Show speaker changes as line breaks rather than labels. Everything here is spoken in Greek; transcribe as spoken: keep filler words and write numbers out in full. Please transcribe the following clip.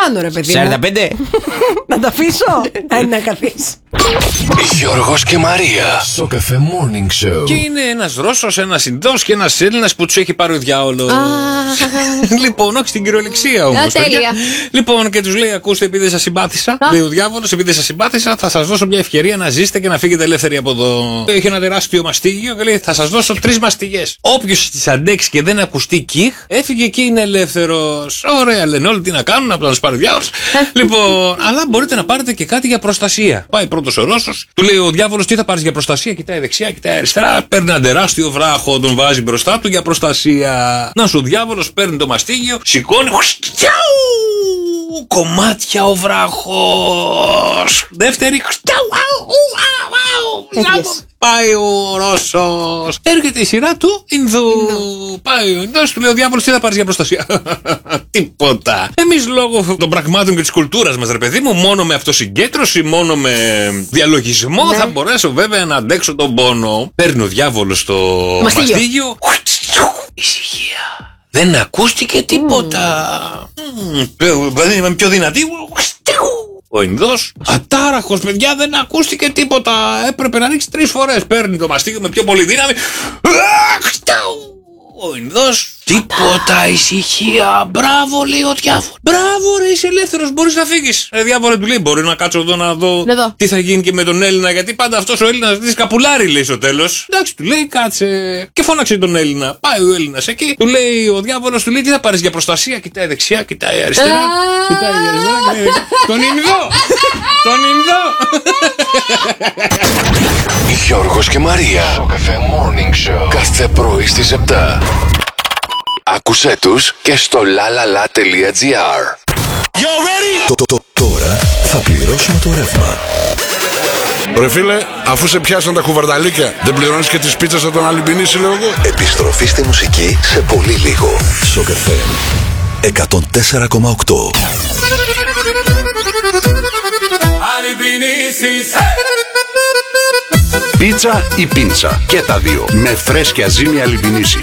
πάνω, ρε παιδί μου.
σαράντα πέντε.
Να τα αφήσω. Ε, να καθίσει.
Γιώργος και Μαρία στο Cafe Morning Show.
Και είναι ένας Ρώσος, ένας Ινδός και ένας Έλληνας που τους έχει πάρει ο διάολος. Λοιπόν, όχι στην κυριολεξία όμως.
τέλεια.
Λοιπόν, και τους λέει: ακούστε, επειδή σας συμπάθησα, λέει ο διάβολος, επειδή σας συμπάθησα, θα σας δώσω μια ευκαιρία να ζήσετε και να φύγετε ελεύθεροι από εδώ. Έχει ένα τεράστιο μαστίγιο και λέει: θα σας δώσω τρεις μαστιγές. Όποιος τις αντέξει και δεν ακουστεί κιχ, έφυγε και είναι ελεύθερος. Ωραία, λένε όλοι τι να κάνουν, απλά να τους πάρει ο διάβολος. Λοιπόν, αλλά μπορείτε να πάρετε και κάτι για προστασία. Πάει πρώτος ο Ρώσος, του λέει ο διάβολος: τι θα πάρεις για προστασία? Κοιτάει δεξιά, κοιτάει αριστερά, παίρνει ένα τεράστιο βράχο, τον βάζει μπροστά του για προστασία. Να σου ο διάβολος παίρνει το μαστίγιο, σηκώνει. Κομμάτια ο βράχος. Δεύτερη. Πάει ο Ρώσος. Έρχεται η σειρά του Ινδού. Πάει ο Ινδός, του λέει ο διάβολος: τι θα πάρεις για προστασία? Τίποτα. Εμείς λόγω των πραγμάτων και της κουλτούρας μας, ρε παιδί μου, μόνο με αυτοσυγκέντρωση, μόνο με διαλογισμό θα μπορέσω βέβαια να αντέξω τον πόνο. Παίρνει ο διάβολος το μαστίγιο. Ησυχία. Δεν ακούστηκε τίποτα. Δεν είμαι πιο δυνατή. Ο Ινδός, ατάραχος, παιδιά, δεν ακούστηκε τίποτα. Έπρεπε να ρίξει τρεις φορές. Παίρνει το μαστίγιο με πιο πολύ δύναμη. Ο Ινδός, τίποτα, ησυχία. Μπράβο, λέει ο διάβολος. Μπράβο, ρε, είσαι ελεύθερος, μπορείς να φύγεις. Ε, διάβολε, του λέει: μπορεί να κάτσω εδώ να δω
εδώ
τι θα γίνει και με τον Έλληνα, γιατί πάντα αυτός ο Έλληνας της καπουλάρει, λέει στο τέλος. Εντάξει, του λέει: κάτσε. Και φώναξε τον Έλληνα. Πάει ο Έλληνας εκεί, του λέει ο διάβολος, του λέει: τι θα πάρεις για προστασία? Κοιτάει δεξιά, κοιτάει αριστερά. Κοιτάει αριστερά, κοιτάει δεξιά. Τον Ινδό! Τον Ινδό!
Γιώργος και Μαρία στο Cafe Morning Show. Κάθε πρωί στις επτά. Άκουσέ τους και στο lalala.gr.
Το, το, το, τώρα θα πληρώσουμε το ρεύμα.
Ρε φίλε, αφού σε πιάσαν τα κουβαρδαλίκια, δεν πληρώνεις και τις πίτσες από τον Αλυμπινίση, λέω εγώ.
Επιστροφή στη μουσική σε πολύ λίγο. Στο Cafe εκατόν τέσσερα κόμμα οκτώ.
Πίτσα ή πίντσα, και τα δύο, με φρέσκια ζύμη Αλυμπινίση.